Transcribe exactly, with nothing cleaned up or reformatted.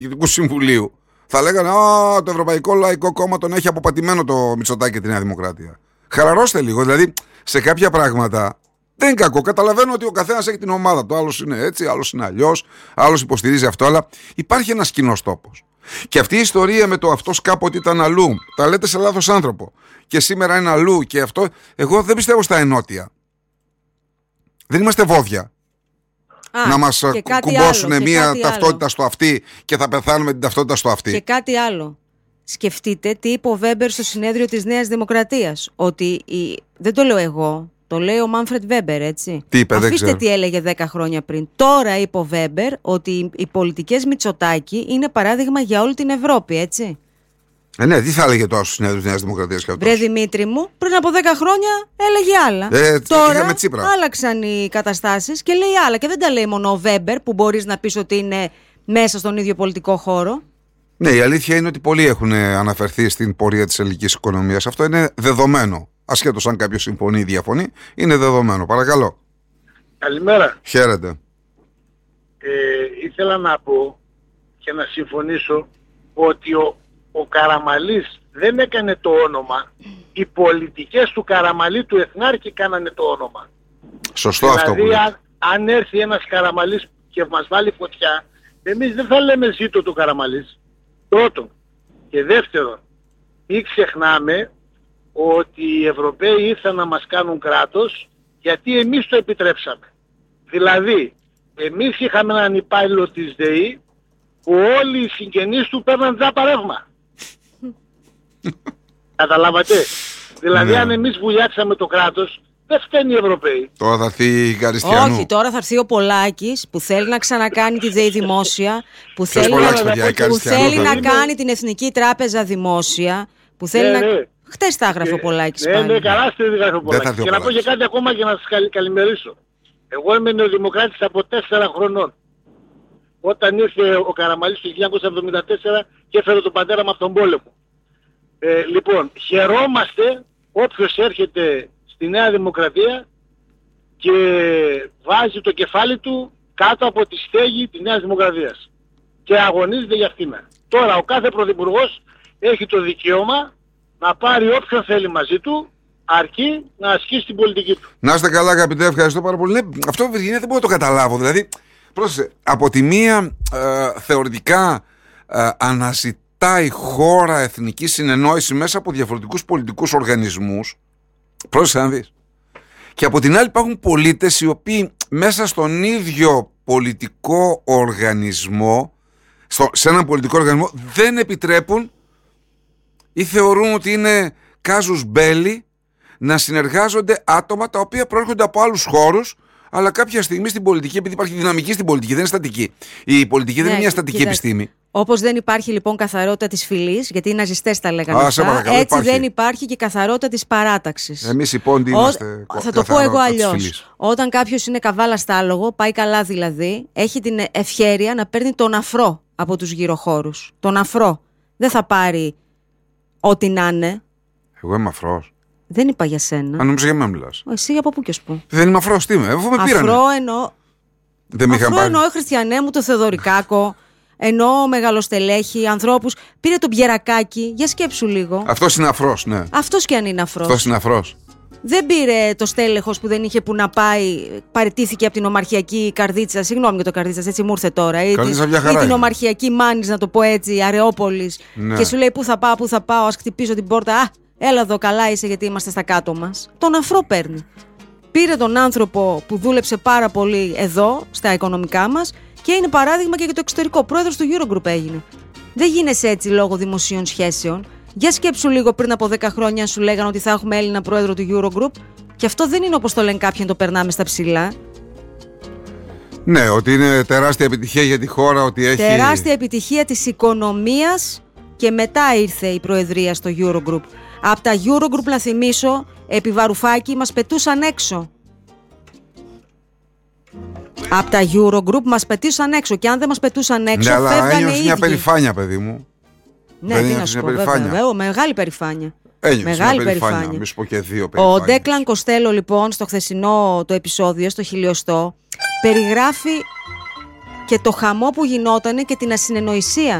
Διοικητικού Συμβουλίου, θα λέγανε «Α, το Ευρωπαϊκό Λαϊκό Κόμμα τον έχει αποπατημένο το Μητσοτάκη και τη Νέα Δημοκρατία». Χαλαρώστε λίγο. Δηλαδή, σε κάποια πράγματα δεν είναι κακό. Καταλαβαίνω ότι ο καθένας έχει την ομάδα του. Άλλος είναι έτσι, άλλος είναι αλλιώς, άλλος υποστηρίζει αυτό. Αλλά υπάρχει ένας κοινός τόπος. Και αυτή η ιστορία με το αυτός κάποτε ήταν αλλού, τα λέτε σε λάθος άνθρωπο. Και σήμερα είναι αλλού και αυτό. Εγώ δεν πιστεύω στα ενότια. Δεν είμαστε βόδια. Α, να μας κουμπώσουν μία ταυτότητα άλλο στο αυτί και θα πεθάνουμε την ταυτότητα στο αυτί. Και κάτι άλλο. Σκεφτείτε τι είπε ο Βέμπερ στο συνέδριο της Νέας Δημοκρατίας. Ότι η... δεν το λέω εγώ, το λέει ο Μάνφρετ Βέμπερ, έτσι. Τι είπε, Αφήστε δεν τι έλεγε δέκα χρόνια πριν. Τώρα είπε ο Βέμπερ ότι οι πολιτικές Μητσοτάκη είναι παράδειγμα για όλη την Ευρώπη, έτσι. Ε, ναι, τι θα έλεγε τώρα στο συνέδριο της Νέας Δημοκρατίας και αυτό. Βρε Δημήτρη μου, πριν από δέκα χρόνια έλεγε άλλα. Ε, Τώρα άλλαξαν οι καταστάσεις και λέει άλλα. Και δεν τα λέει μόνο ο Βέμπερ που μπορείς να πεις ότι είναι μέσα στον ίδιο πολιτικό χώρο. Ναι, η αλήθεια είναι ότι πολλοί έχουν αναφερθεί στην πορεία της ελληνικής οικονομίας. Αυτό είναι δεδομένο. Ασχέτως αν κάποιος συμφωνεί ή διαφωνεί, είναι δεδομένο. Παρακαλώ. Καλημέρα. Χαίρετε. Ε, ήθελα να πω και να συμφωνήσω ότι ο, ο Καραμαλής δεν έκανε το όνομα. Οι πολιτικές του Καραμαλή, του Εθνάρχη, κάνανε το όνομα. Σωστό δηλαδή, αυτό που λέτε. αν, αν έρθει ένας Καραμαλής και μας βάλει φωτιά, εμείς δεν θα λέμε ζήτω του Καραμαλής. Πρώτον. Και δεύτερον, μην ξεχνάμε ότι οι Ευρωπαίοι ήρθαν να μας κάνουν κράτος γιατί εμείς το επιτρέψαμε. Δηλαδή, εμείς είχαμε έναν υπάλληλο της ΔΕΗ που όλοι οι συγγενείς του παίρναν τζάπα ρεύμα. Καταλάβατε. Δηλαδή, ναι. Αν εμείς βουλιάξαμε το κράτος, δεν φταίνει οι Ευρωπαίοι. Τώρα θα έρθει η Καριστιανού. Όχι, τώρα θα έρθει ο Πολάκης που θέλει να ξανακάνει τη ΔΕΗ δημόσια, που θέλει, Πολάκης, να, παιδιά, που θέλει να είναι... κάνει την Εθνική Τράπεζα δημόσια, που θέλει ναι, να... Ναι. Χτες τα έγραφε ο Πολάκης ναι, πάλι. Ναι, καλά στη γράφει ο Πολάκης. Και να πω και κάτι ακόμα για να σας καλ, καλημερίσω. Εγώ είμαι νεοδημοκράτης από τέσσερα χρονών. Όταν ήρθε ο Καραμαλής το χίλια εννιακόσια εβδομήντα τέσσερα και έφερε τον πατέρα μου από τον πόλεμο. Ε, λοιπόν, χαιρόμαστε όποιος έρχεται στη Νέα Δημοκρατία και βάζει το κεφάλι του κάτω από τη στέγη της Νέας Δημοκρατίας και αγωνίζεται για αυτήν. Τώρα ο κάθε πρωθυπουργός έχει το δικαίωμα να πάρει όποιον θέλει μαζί του, αρκεί να ασκήσει την πολιτική του. Να είστε καλά, αγαπητέ, ευχαριστώ πάρα πολύ. Ναι, αυτό Βυργινία δεν μπορώ να το καταλάβω. Δηλαδή, πρόσεχε, από τη μία ε, θεωρητικά ε, αναζητάει χώρα εθνική συνεννόηση μέσα από διαφορετικούς πολιτικούς οργανισμούς. Πρόσεχε να δεις. Και από την άλλη υπάρχουν πολίτες οι οποίοι μέσα στον ίδιο πολιτικό οργανισμό, στο, σε έναν πολιτικό οργανισμό, δεν επιτρέπουν ή θεωρούν ότι είναι κάζους μπέλι να συνεργάζονται άτομα τα οποία προέρχονται από άλλους χώρους, αλλά κάποια στιγμή στην πολιτική, επειδή υπάρχει δυναμική στην πολιτική, δεν είναι στατική. Η πολιτική ναι, δεν είναι μια στατική κοιτά, επιστήμη. Όπως δεν υπάρχει λοιπόν καθαρότητα της φυλής, γιατί οι ναζιστές τα λέγανε Α, αυτά, παρακαλώ, έτσι υπάρχει. Δεν υπάρχει και καθαρότητα της παράταξης. Εμείς οι πόντοι είμαστε Ο, Θα το πω εγώ αλλιώς. Όταν κάποιος είναι καβάλα στάλογο, πάει καλά δηλαδή, έχει την ευχέρεια να παίρνει τον αφρό από τους γυροχώρους. Τον αφρό. Δεν θα πάρει ό,τι να είναι. Εγώ είμαι αφρός. Δεν είπα για σένα. Αν νομίζω για μένα μιλάς. Εσύ από πού και ως πού. Δεν είμαι αφρός, τι είμαι. Αφού με πήρανε. Αφρό εννοώ. Δεν αφρό εννοώ Χριστιανέ μου, το Θεοδωρικάκο. Εννοώ μεγαλοστελέχη, ανθρώπους. Πήρε τον Πιερακάκη, για σκέψου λίγο. Αυτός είναι αφρός, ναι. Αυτός κι αν είναι αφρός. Αυτός είναι αφρός. Δεν πήρε το στέλεχος που δεν είχε που να πάει, παραιτήθηκε από την ομαρχιακή καρδίτσα. Συγγνώμη για το καρδίτσα, έτσι μου ήρθε τώρα. Ή, την, ή την ομαρχιακή Μάνης, να το πω έτσι, Αρεόπολης. Ναι. Και σου λέει πού θα πάω, πού θα πάω, ας χτυπήσω την πόρτα. Α, έλα εδώ, καλά είσαι γιατί είμαστε στα κάτω μας. Τον αφρό παίρνει. Πήρε τον άνθρωπο που δούλεψε πάρα πολύ εδώ, στα οικονομικά μας, και είναι παράδειγμα και για το εξωτερικό. Πρόεδρος του Eurogroup έγινε. Δεν γίνεσαι έτσι λόγω δημοσίων σχέσεων. Για σκέψου λίγο πριν από δέκα χρόνια σου λέγανε ότι θα έχουμε Έλληνα πρόεδρο του Eurogroup, και αυτό δεν είναι όπως το λένε κάποιοι, το περνάμε στα ψηλά. Ναι, ότι είναι τεράστια επιτυχία για τη χώρα, ότι έχει... Τεράστια επιτυχία της οικονομίας και μετά ήρθε η προεδρία στο Eurogroup. Από τα Eurogroup, να θυμίσω, επί Βαρουφάκη μας πετούσαν έξω. Από τα Eurogroup μας πετούσαν έξω, και αν δεν μας πετούσαν έξω, ναι, φεύγανε οι ίδιοι. ίδιοι. Μια περηφάνεια, παιδί μου. Ναι, δεν τι να σου πω, βέβαια, βέβαια, μεγάλη περηφάνεια. Ένιωσε μεγάλη μια περηφάνεια, περηφάνεια. μη σου πω και δύο Ο Ντέκλαν Κοστέλο λοιπόν στο χθεσινό το επεισόδιο, στο χιλιοστό, περιγράφει και το χαμό που γινότανε και την ασυνεννοησία